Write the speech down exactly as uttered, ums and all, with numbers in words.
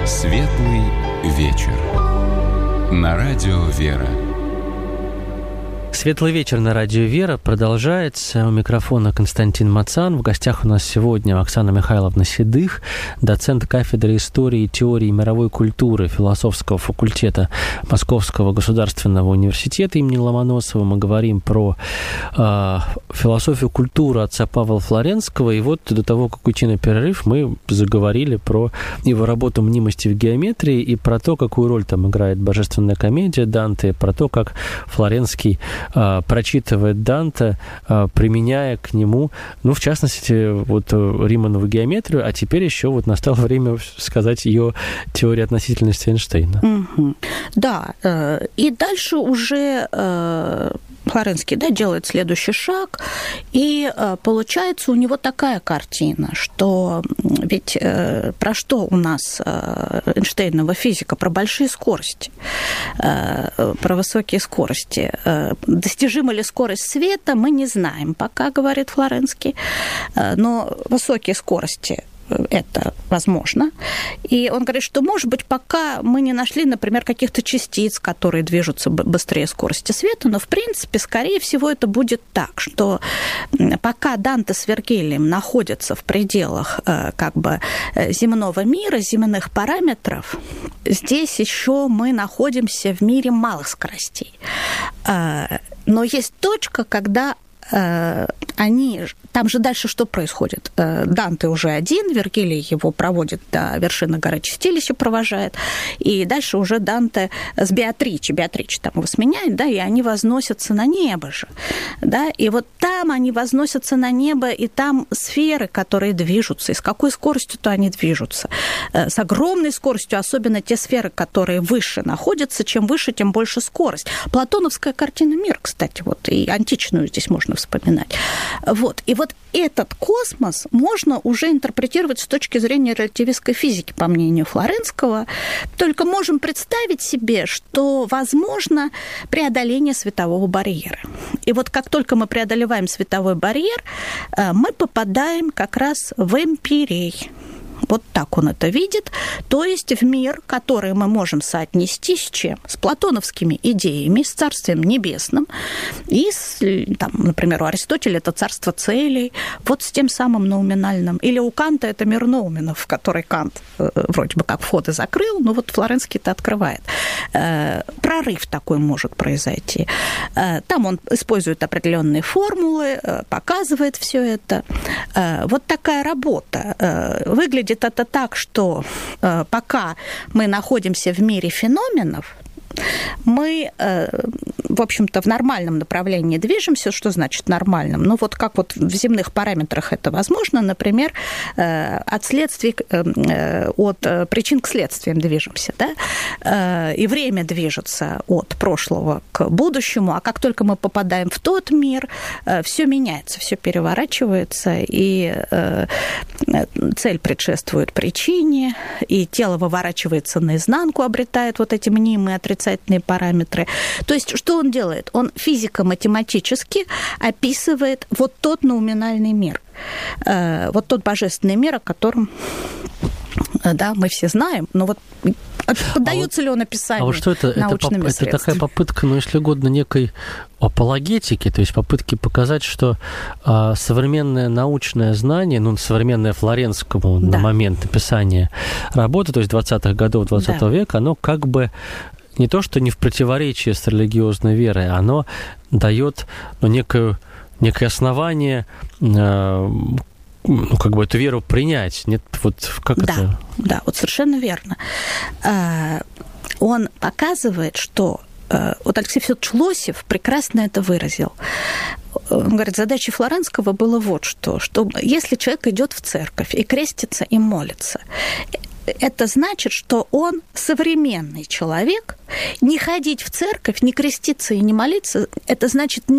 Светлый вечер. На радио «Вера». Светлый вечер на радио «Вера» продолжается. У микрофона Константин Мацан. В гостях у нас сегодня Оксана Михайловна Седых, доцент кафедры истории и теории мировой культуры философского факультета Московского государственного университета имени Ломоносова. Мы говорим про э, философию культуры отца Павла Флоренского. И вот до того, как уйти на перерыв, мы заговорили про его работу «Мнимости в геометрии» и про то, какую роль там играет божественная комедия Данте, про то, как Флоренский прочитывает Данте, применяя к нему, ну, в частности, вот Риманову геометрию, а теперь еще вот настало время сказать ее теорию относительности Эйнштейна. Mm-hmm. Да, и дальше уже Флоренский, да, делает следующий шаг, и получается у него такая картина, что ведь про что у нас Эйнштейнова физика? Про большие скорости, про высокие скорости. Достижима ли скорость света, мы не знаем пока, говорит Флоренский, но высокие скорости это возможно. И он говорит, что, может быть, пока мы не нашли, например, каких-то частиц, которые движутся быстрее скорости света, но, в принципе, скорее всего, это будет так, что пока Данте с Вергилием находятся в пределах как бы земного мира, земных параметров, здесь еще мы находимся в мире малых скоростей. Но есть точка, когда они... Там же дальше что происходит? Данте уже один, Вергилий его проводит до вершины горы Чистилища, провожает, и дальше уже Данте с Беатриче, Беатриче там его сменяет, да, и они возносятся на небо же, да, и вот там они возносятся на небо, и там сферы, которые движутся, и с какой скоростью-то они движутся? С огромной скоростью, особенно те сферы, которые выше находятся, чем выше, тем больше скорость. Платоновская картина мира, кстати, вот, и античную здесь можно вспоминать. Вот, и вот этот космос можно уже интерпретировать с точки зрения релятивистской физики, по мнению Флоренского. Только можем представить себе, что возможно преодоление светового барьера. И вот как только мы преодолеваем световой барьер, мы попадаем как раз в эмпирей. Вот так он это видит, то есть в мир, который мы можем соотнести с чем? С платоновскими идеями, с Царствием Небесным, и, с, там, например, у Аристотеля это царство целей, вот с тем самым ноуминальным. Или у Канта это мир ноуменов, в который Кант вроде бы как входы закрыл, но вот Флоренский это открывает. Прорыв такой может произойти. Там он использует определенные формулы, показывает все это. Вот такая работа. Выглядит это так, что э, пока мы находимся в мире феноменов, мы, э, в общем-то, в нормальном направлении движемся. Что значит нормальном? Ну, вот как вот в земных параметрах это возможно, например, э, от следствий, э, от причин к следствиям движемся, да? Э, и время движется от прошлого к будущему, а как только мы попадаем в тот мир, э, все меняется, все переворачивается, и э, цель предшествует причине, и тело выворачивается наизнанку, обретает вот эти мнимые отрицательные параметры. То есть, что он делает? Он физико-математически описывает вот тот ноуминальный мир, вот тот божественный мир, о котором, да, мы все знаем, но вот поддается а ли он описанию а вот что это, научными это, средствами? Это такая попытка, ну, если угодно, некой апологетики, то есть попытки показать, что а, современное научное знание, ну, современное Флоренскому да. на момент написания работы, то есть двадцатых годов двадцатого да. века, оно как бы не то, что не в противоречии с религиозной верой, оно дает, ну, некое, некое основание, э, ну, как бы эту веру принять. Нет, вот как да, это? Да, вот совершенно верно. Он показывает, что вот Алексей Федорович Лосев прекрасно это выразил. Он говорит, задачей Флоренского было вот что, что если человек идет в церковь и крестится, и молится, это значит, что он современный человек. Не ходить в церковь, не креститься и не молиться, это значит